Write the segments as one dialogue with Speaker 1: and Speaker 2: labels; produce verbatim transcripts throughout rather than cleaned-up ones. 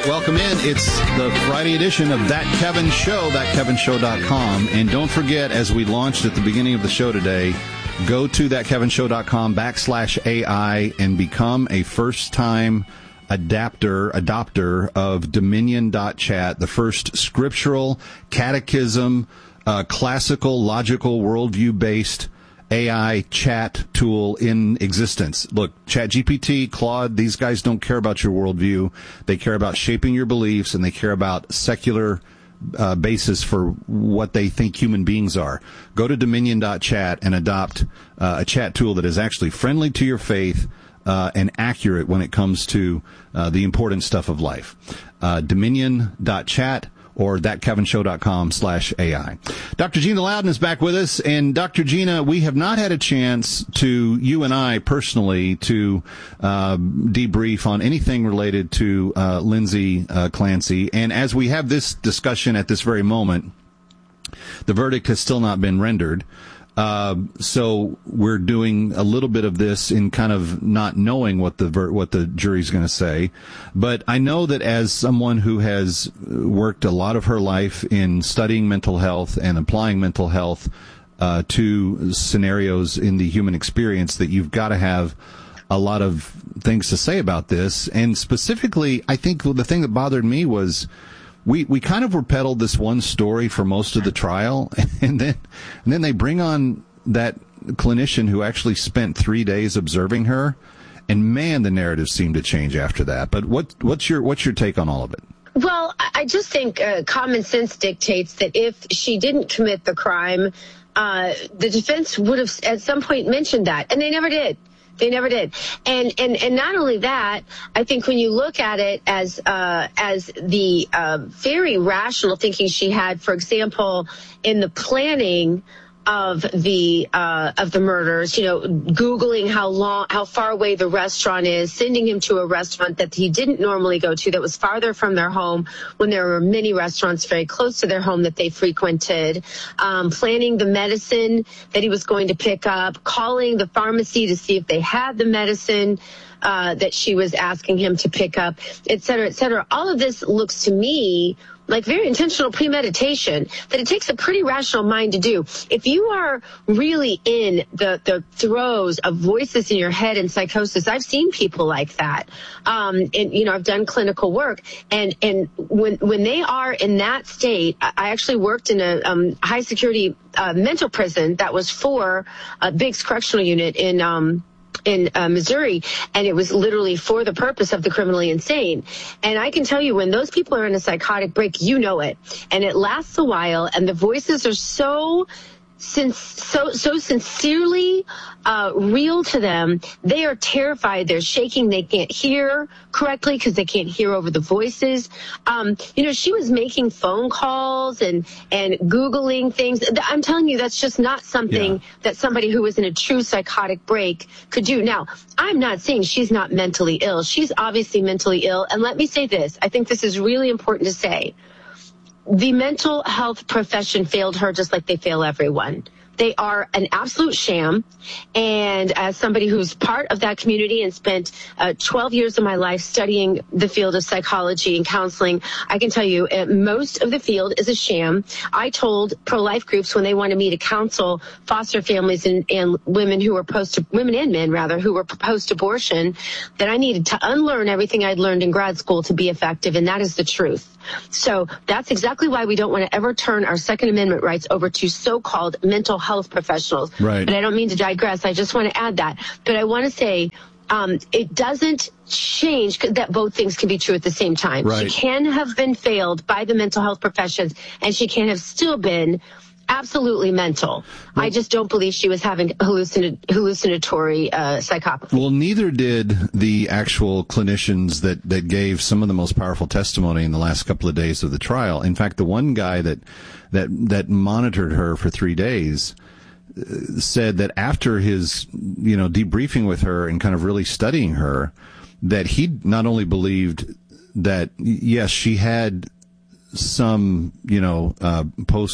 Speaker 1: welcome in. It's the Friday edition of That Kevin Show, that kevin show dot com. And don't forget, as we launched at the beginning of the show today, go to that kevin show dot com backslash A I and become a first-time adapter, adopter of Dominion dot chat, the first scriptural, catechism, uh, classical, logical, worldview-based A I chat tool in existence. Look, ChatGPT, Claude, these guys don't care about your worldview. They care about shaping your beliefs, and they care about secular uh, basis for what they think human beings are. Go to Dominion dot chat and adopt uh, a chat tool that is actually friendly to your faith uh, and accurate when it comes to uh, the important stuff of life. Uh, Dominion dot chat. Or that kevin show dot com slash A I. Doctor Gina Loudon is back with us. And Doctor Gina, we have not had a chance to, you and I personally, to uh, debrief on anything related to uh, Lindsay uh, Clancy. And as we have this discussion at this very moment, the verdict has still not been rendered. Uh, so we're doing a little bit of this in kind of not knowing what the ver- what the jury's going to say. But I know that as someone who has worked a lot of her life in studying mental health and applying mental health uh, to scenarios in the human experience, that you've got to have a lot of things to say about this. And specifically, I think the thing that bothered me was We we kind of were peddled this one story for most of the trial, and then and then they bring on that clinician who actually spent three days observing her, and man, the narrative seemed to change after that. But what what's your what's your take on all of it?
Speaker 2: Well, I just think uh, common sense dictates that if she didn't commit the crime, uh, the defense would have at some point mentioned that, and they never did. They never did. And, and, and not only that, I think when you look at it as, uh, as the, uh, very rational thinking she had, for example, in the planning of the, uh, of the murders, you know, Googling how long, how far away the restaurant is, sending him to a restaurant that he didn't normally go to that was farther from their home when there were many restaurants very close to their home that they frequented, um, planning the medicine that he was going to pick up, calling the pharmacy to see if they had the medicine, uh, that she was asking him to pick up, et cetera, et cetera. All of this looks to me like very intentional premeditation that it takes a pretty rational mind to do. If you are really in the, the throes of voices in your head and psychosis, I've seen people like that. Um, and, you know, I've done clinical work. And, and when, when they are in that state, I actually worked in a um, high security uh, mental prison that was for a Biggs Correctional Unit in, um, in uh, Missouri, and it was literally for the purpose of the criminally insane. And I can tell you, when those people are in a psychotic break, you know it. And it lasts a while, and the voices are so Since so so sincerely uh, real to them, they are terrified. They're shaking. They can't hear correctly because they can't hear over the voices. Um, you know, she was making phone calls and and Googling things. I'm telling you, that's just not something yeah. that somebody who was in a true psychotic break could do. Now, I'm not saying she's not mentally ill. She's obviously mentally ill. And let me say this. I think this is really important to say. The mental health profession failed her just like they fail everyone. They are an absolute sham. And as somebody who's part of that community and spent uh, twelve years of my life studying the field of psychology and counseling, I can tell you uh, most of the field is a sham. I told pro-life groups when they wanted me to counsel foster families and, and women who were post, women and men rather, who were post-abortion, that I needed to unlearn everything I'd learned in grad school to be effective. And that is the truth. So that's exactly why we don't want to ever turn our Second Amendment rights over to so-called mental health professionals.
Speaker 1: Right.
Speaker 2: But I don't mean to digress. I just want to add that. But I want to say um, it doesn't change that both things can be true at the same time.
Speaker 1: Right.
Speaker 2: She can have been failed by the mental health professions, and she can have still been absolutely mental. Well, I just don't believe she was having hallucin- hallucinatory uh, psychopathy.
Speaker 1: Well, neither did the actual clinicians that, that gave some of the most powerful testimony in the last couple of days of the trial. In fact, the one guy that that that monitored her for three days uh, said that after his, you know, debriefing with her and kind of really studying her, that he not only believed that, yes, she had some, you know, uh, post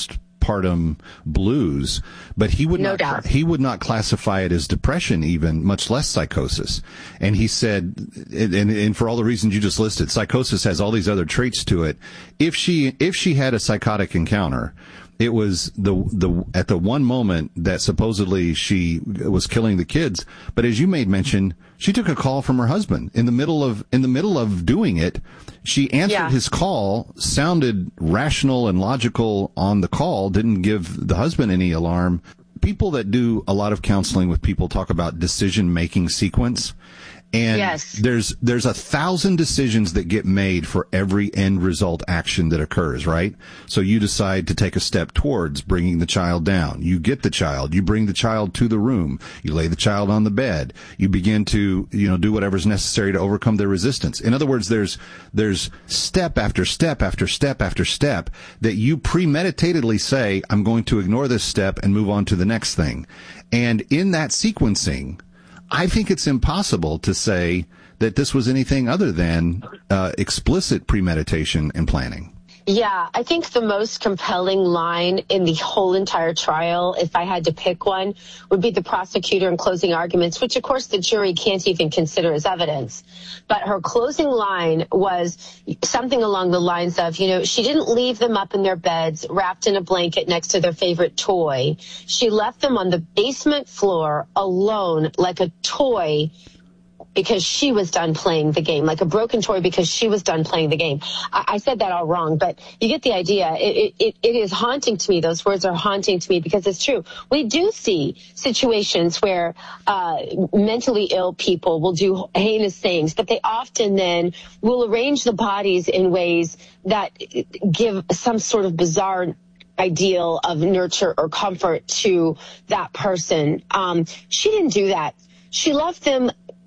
Speaker 1: postpartum blues, but he would
Speaker 2: No
Speaker 1: not
Speaker 2: doubt.
Speaker 1: he would not classify it as depression, even much less psychosis. And he said, and, and for all the reasons you just listed, psychosis has all these other traits to it. If she if she had a psychotic encounter, it was the the at the one moment that supposedly she was killing the kids. But as you made mention, she took a call from her husband in the middle of in the middle of doing it. She answered
Speaker 2: Yeah.
Speaker 1: his call, sounded rational and logical on the call, didn't give the husband any alarm. People that do a lot of counseling with people talk about decision making sequence. And
Speaker 2: Yes.
Speaker 1: there's there's a thousand decisions that get made for every end result action that occurs, right? So you decide to take a step towards bringing the child down. You get the child. You bring the child to the room. You lay the child on the bed. You begin to, you know, do whatever's necessary to overcome their resistance. In other words, there's there's step after step after step after step that you premeditatedly say, I'm going to ignore this step and move on to the next thing. And in that sequencing, I think it's impossible to say that this was anything other than uh, explicit premeditation and planning.
Speaker 2: Yeah, I think the most compelling line in the whole entire trial, if I had to pick one, would be the prosecutor in closing arguments, which of course the jury can't even consider as evidence. But her closing line was something along the lines of, you know, she didn't leave them up in their beds wrapped in a blanket next to their favorite toy. She left them on the basement floor alone like a toy because she was done playing the game, like a broken toy because she was done playing the game. I, I said that all wrong, but you get the idea. It, it, it is haunting to me. Those words are haunting to me because it's true. We do see situations where uh, mentally ill people will do heinous things, but they often then will arrange the bodies in ways that give some sort of bizarre ideal of nurture or comfort to that person. Um, she didn't do that. She left them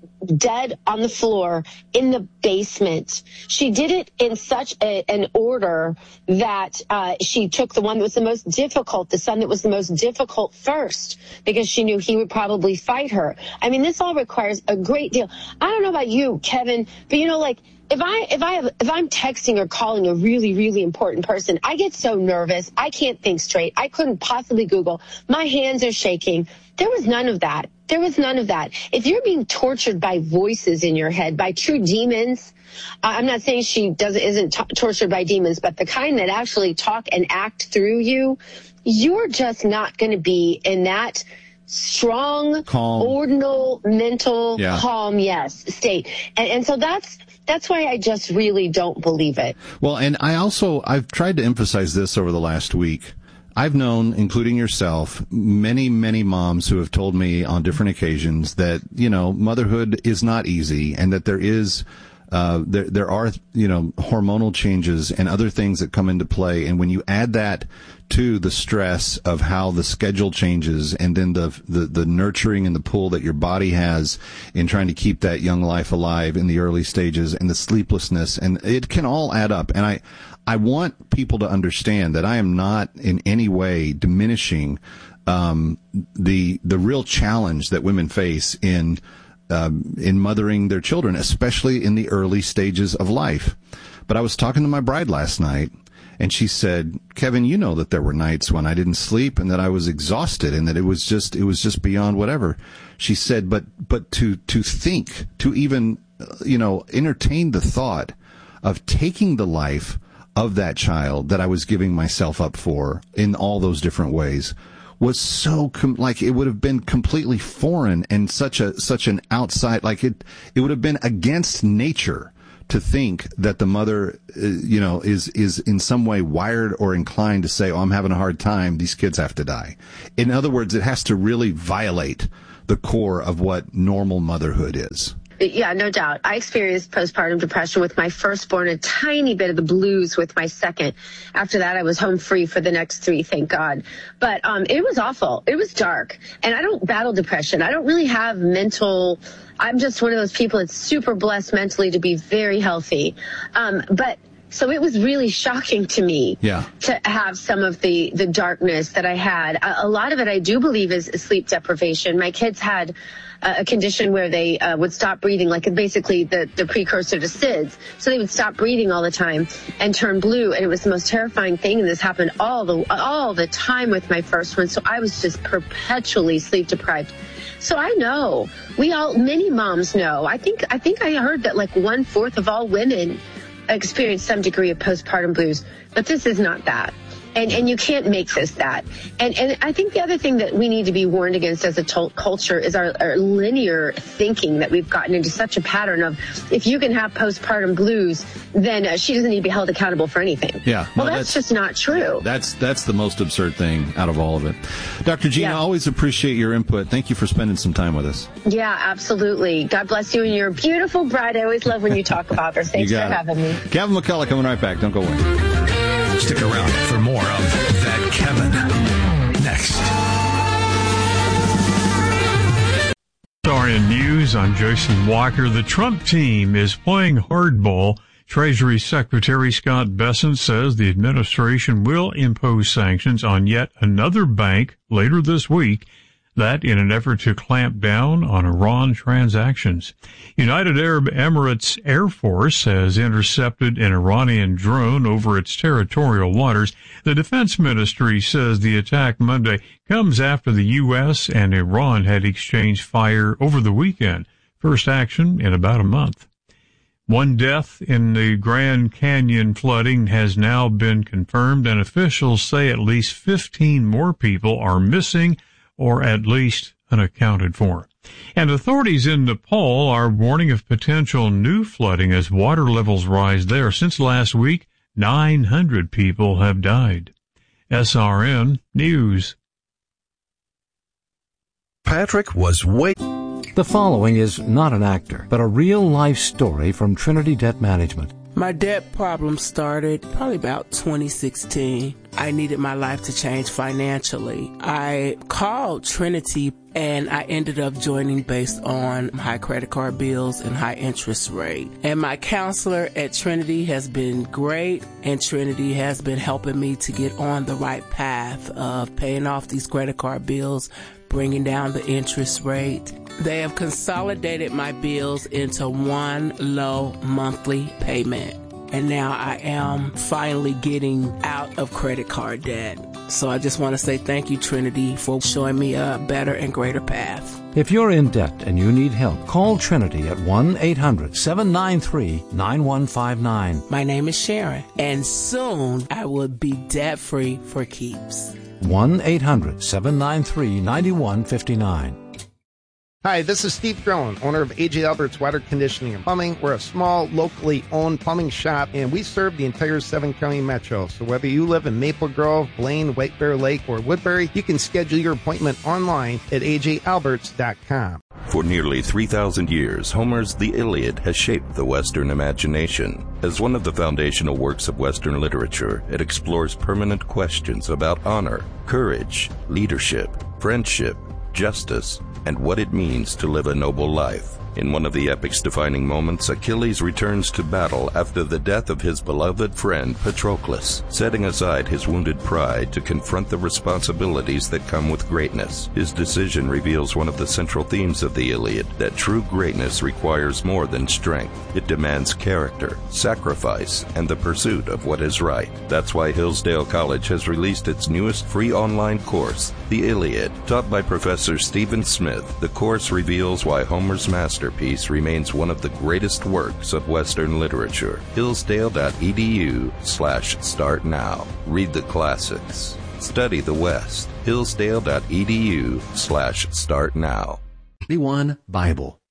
Speaker 2: dead on the floor in the basement. She did it in such a, an order that uh, she took the one that was the most difficult, the son that was the most difficult first, because she knew he would probably fight her. I mean, this all requires a great deal. I don't know about you, Kevin, but you know, like, If I if I have if I'm texting or calling a really really important person, I get so nervous. I can't think straight. I couldn't possibly Google. My hands are shaking. There was none of that. There was none of that. If you're being tortured by voices in your head, by true demons, uh, I'm not saying she doesn't isn't t- tortured by demons, but the kind that actually talk and act through you, you're just not going to be in that strong,
Speaker 1: calm,
Speaker 2: ordinal, mental,
Speaker 1: yeah.
Speaker 2: calm, yes, state. And, and so that's. That's why I just really don't believe it.
Speaker 1: Well, and I also, I've tried to emphasize this over the last week. I've known, including yourself, many, many moms who have told me on different occasions that, you know, motherhood is not easy and that there is, uh, there, there are, you know, hormonal changes and other things that come into play. And when you add that to the stress of how the schedule changes and then the, the, the nurturing and the pull that your body has in trying to keep that young life alive in the early stages and the sleeplessness, and it can all add up. And I, I want people to understand that I am not in any way diminishing, um, the, the real challenge that women face in, um, in mothering their children, especially in the early stages of life. But I was talking to my bride last night, and she said, Kevin, you know that there were nights when I didn't sleep and that I was exhausted and that it was just, it was just beyond whatever. She said, but, but to, to think, to even, you know, entertain the thought of taking the life of that child that I was giving myself up for in all those different ways was so com- like it would have been completely foreign and such a, such an outside, like it, it would have been against nature to think that the mother, uh, you know, is, is in some way wired or inclined to say, oh, I'm having a hard time. These kids have to die. In other words, it has to really violate the core of what normal motherhood is.
Speaker 2: Yeah, no doubt. I experienced postpartum depression with my firstborn, a tiny bit of the blues with my second. After that, I was home free for the next three, thank God. But um, it was awful. It was dark. And I don't battle depression. I don't really have mental, I'm just one of those people that's super blessed mentally to be very healthy. Um, but So it was really shocking to me
Speaker 1: yeah.
Speaker 2: to have some of the, the darkness that I had. A, a lot of it I do believe is sleep deprivation. My kids had a condition where they uh, would stop breathing, like basically the, the precursor to S I D S. So they would stop breathing all the time and turn blue. And it was the most terrifying thing. And this happened all the, all the time with my first one. So I was just perpetually sleep deprived. So I know we all, many moms know. I think, I think I heard that like one fourth of all women experience some degree of postpartum blues, but this is not that. And and you can't make this that. And and I think the other thing that we need to be warned against as a to- culture is our, our linear thinking that we've gotten into such a pattern of, if you can have postpartum blues, then uh, she doesn't need to be held accountable for anything.
Speaker 1: Yeah.
Speaker 2: Well,
Speaker 1: no,
Speaker 2: that's, that's just not true.
Speaker 1: That's that's the most absurd thing out of all of it. Doctor Gina,
Speaker 2: yeah.
Speaker 1: always appreciate your input. Thank you for spending some time with us.
Speaker 2: Yeah, absolutely. God bless you and your beautiful bride. I always love when you talk about her. Thanks for
Speaker 1: it.
Speaker 2: having me.
Speaker 1: Kevin McCullough coming right back. Don't go away.
Speaker 3: Stick around for more of That Kevin next.
Speaker 4: S R N News, I'm Jason Walker. The Trump team is playing hardball. Treasury Secretary Scott Bessent says the administration will impose sanctions on yet another bank later this week, that in an effort to clamp down on Iran transactions. United Arab Emirates Air Force has intercepted an Iranian drone over its territorial waters. The Defense Ministry says the attack Monday comes after the U S and Iran had exchanged fire over the weekend, first action in about a month. One death in the Grand Canyon flooding has now been confirmed, and officials say at least fifteen more people are missing or at least unaccounted for. And authorities in Nepal are warning of potential new flooding as water levels rise there. Since last week, nine hundred people have died. S R N News.
Speaker 3: Patrick was wait.
Speaker 5: The following is not an actor, but a real-life story from Trinity Debt Management.
Speaker 6: My debt problem started probably about twenty sixteen. I needed my life to change financially. I called Trinity and I ended up joining based on high credit card bills and high interest rate. And my counselor at Trinity has been great, and Trinity has been helping me to get on the right path of paying off these credit card bills, bringing down the interest rate. They have consolidated my bills into one low monthly payment. And now I am finally getting out of credit card debt. So I just want to say thank you, Trinity, for showing me a better and greater path.
Speaker 5: If you're in debt and you need help, call Trinity at one eight hundred seven nine three nine one five nine.
Speaker 6: My name is Sharon, and soon I will be debt-free for keeps.
Speaker 5: one eight hundred seven nine three nine one five nine.
Speaker 7: Hi, this is Steve Drone, owner of A J Albert's Water Conditioning and Plumbing. We're a small, locally owned plumbing shop, and we serve the entire seven-county metro. So whether you live in Maple Grove, Blaine, White Bear Lake, or Woodbury, you can schedule your appointment online at A J alberts dot com.
Speaker 8: For nearly three thousand years, Homer's The Iliad has shaped the Western imagination. As one of the foundational works of Western literature, it explores permanent questions about honor, courage, leadership, friendship, justice, and what it means to live a noble life. In one of the epic's defining moments, Achilles returns to battle after the death of his beloved friend Patroclus, setting aside his wounded pride to confront the responsibilities that come with greatness. His decision reveals one of the central themes of the Iliad, that true greatness requires more than strength. It demands character, sacrifice, and the pursuit of what is right. That's why Hillsdale College has released its newest free online course, The Iliad. Taught by Professor Stephen Smith, the course reveals why Homer's masterpiece remains one of the greatest works of Western literature. Hillsdale.edu slash start now. Read the classics. Study the West. Hillsdale.edu slash start now.
Speaker 5: One Bible.